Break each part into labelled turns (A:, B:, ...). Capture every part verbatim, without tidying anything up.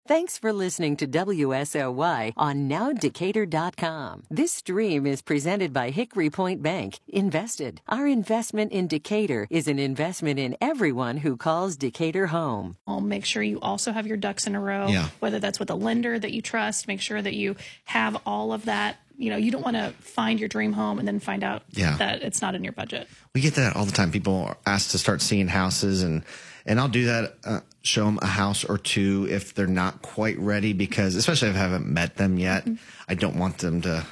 A: Thanks for listening to W S L Y on now decatur dot com. This stream is presented by Hickory Point Bank. Invested. Our investment in Decatur is an investment in everyone who calls Decatur home.
B: I'll make sure you also have your ducks in a row,
C: Yeah.
B: whether that's with a lender that you trust. Make sure that you have all of that. You know, you don't want to find your dream home and then find out
C: Yeah.
B: that it's not in your budget.
C: We get that all the time. People are asked to start seeing houses, and and I'll do that, uh, show them a house or two if they're not quite ready, because especially if I haven't met them yet, mm-hmm. I don't want them to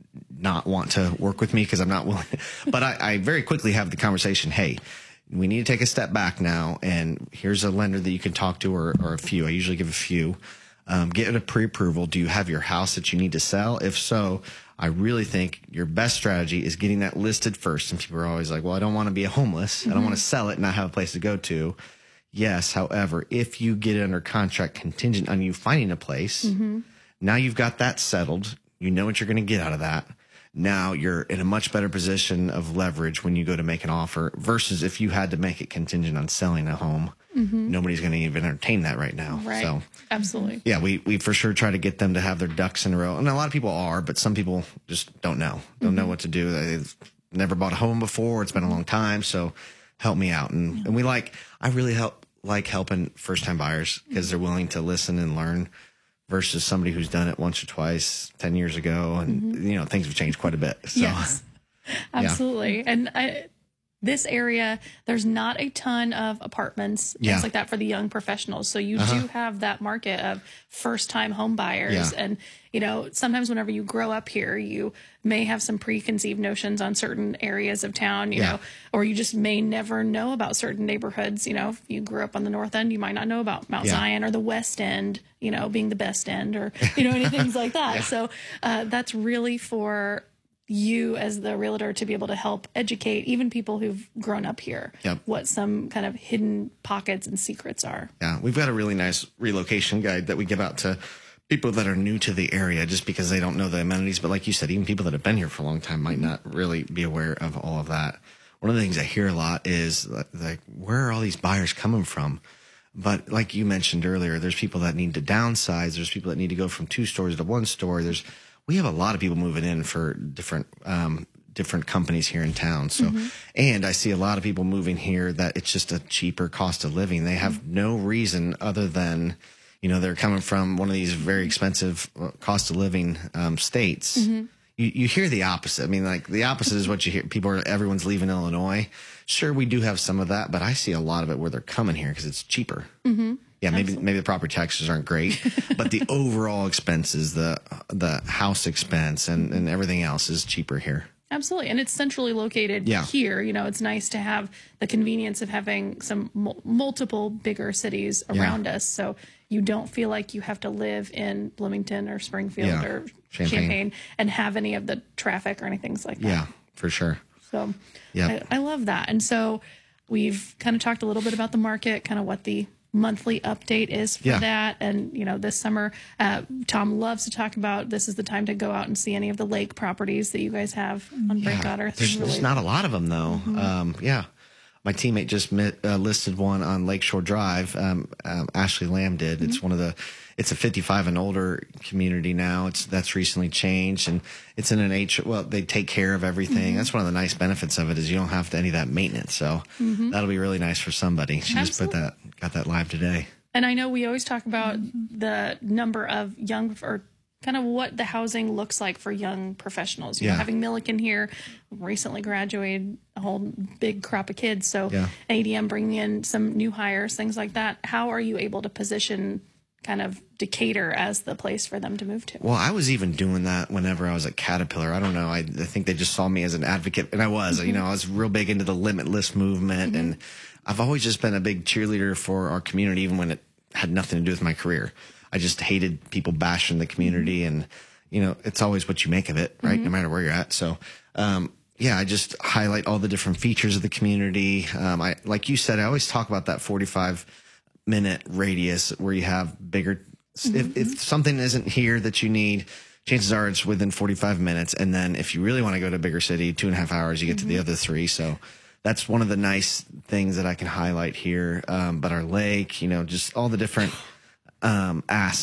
C: not want to work with me because I'm not willing. But I, I very quickly have the conversation, hey, we need to take a step back now, and here's a lender that you can talk to, or, or a few. I usually give a few. Um, get a pre-approval. Do you have your house that you need to sell? If so, I really think your best strategy is getting that listed first. And people are always like, well, I don't want to be a homeless. Mm-hmm. I don't want to sell it and not have a place to go to. Yes. However, if you get it under contract contingent on you finding a place, mm-hmm. now you've got that settled. You know what you're going to get out of that. Now you're in a much better position of leverage when you go to make an offer versus if you had to make it contingent on selling a home. Mm-hmm. Nobody's going to even entertain that right now.
B: Right.
C: So
B: absolutely.
C: Yeah, we, we for sure try to get them to have their ducks in a row. And a lot of people are, but some people just don't know. Don't mm-hmm. know what to do. They've never bought a home before. It's been a long time. So help me out. And, yeah. and we like, I really help like helping first time buyers because they're willing to listen and learn versus somebody who's done it once or twice ten years ago. And, mm-hmm. you know, things have changed quite a bit. So,
B: yes, absolutely. Yeah. And I, this area, there's not a ton of apartments, things
C: yeah.
B: like that for the young professionals. So you
C: uh-huh.
B: do have that market of first-time home buyers.
C: Yeah.
B: And, you know, sometimes whenever you grow up here, you may have some preconceived notions on certain areas of town, you
C: yeah.
B: know, or you just may never know about certain neighborhoods. You know, if you grew up on the North End, you might not know about Mount
C: yeah.
B: Zion or the West End, you know, being the best end or, you know, anything like that.
C: yeah.
B: So uh, that's really for you as the realtor to be able to help educate even people who've grown up here
C: yep.
B: what some kind of hidden pockets and secrets are.
C: Yeah, we've got a really nice relocation guide that we give out to people that are new to the area just because they don't know the amenities. But like you said, even people that have been here for a long time might not really be aware of all of that. One of the things I hear a lot is like, where are all these buyers coming from? But like you mentioned earlier, there's people that need to downsize. There's people that need to go from two stores to one store. There's We have a lot of people moving in for different um, different companies here in town. So, mm-hmm. and I see a lot of people moving here that it's just a cheaper cost of living. They have mm-hmm. no reason other than, you know, they're coming from one of these very expensive cost of living um, states. Mm-hmm. You, you hear the opposite. I mean, like the opposite is what you hear. People are, everyone's leaving Illinois. Sure, we do have some of that, but I see a lot of it where they're coming here because it's cheaper. Mm-hmm. Yeah, maybe Absolutely. maybe the property taxes aren't great, but the overall expenses, the the house expense and, and everything else is cheaper here.
B: Absolutely. And it's centrally located
C: yeah.
B: here. You know, it's nice to have the convenience of having some mul- multiple bigger cities around yeah. us. So you don't feel like you have to live in Bloomington or Springfield
C: yeah.
B: or
C: Champaign.
B: Champaign and have any of the traffic or anything like that.
C: Yeah, for sure.
B: So
C: yep.
B: I, I love that. And so we've kind of talked a little bit about the market, kind of what the monthly update is for
C: yeah.
B: that. And, you know, this summer, uh, Tom loves to talk about this is the time to go out and see any of the lake properties that you guys have on
C: yeah.
B: Breakotter.
C: There's, really... there's not a lot of them, though. Mm-hmm. Um, yeah. My teammate just met, uh, listed one on Lakeshore Drive. Um, um, Ashley Lamb did. Mm-hmm. It's one of the, it's a fifty-five and older community now. It's, that's recently changed, and it's in an H, well, they take care of everything. Mm-hmm. That's one of the nice benefits of it is you don't have to any of that maintenance. So mm-hmm. that'll be really nice for somebody. She Absolutely. just put that, got that live today.
B: And I know we always talk about mm-hmm. the number of young or kind of what the housing looks like for young professionals. You
C: yeah.
B: know, having Milliken here, recently graduated, a whole big crop of kids. So
C: yeah.
B: A D M bringing in some new hires, things like that. How are you able to position kind of Decatur as the place for them to move to?
C: Well, I was even doing that whenever I was at Caterpillar. I don't know. I, I think they just saw me as an advocate, and I was. Mm-hmm. You know, I was real big into the limitless movement, mm-hmm. and I've always just been a big cheerleader for our community, even when it had nothing to do with my career. I just hated people bashing the community, mm-hmm. and, you know, it's always what you make of it, right? Mm-hmm. No matter where you're at. So, um, yeah, I just highlight all the different features of the community. Um, I, like you said, I always talk about that forty-five minute radius where you have bigger, mm-hmm. if, if something isn't here that you need, chances are it's within forty-five minutes. And then if you really want to go to a bigger city, two and a half hours, you get mm-hmm. to the other three. So that's one of the nice things that I can highlight here. Um, but our lake, you know, just all the different, um, asks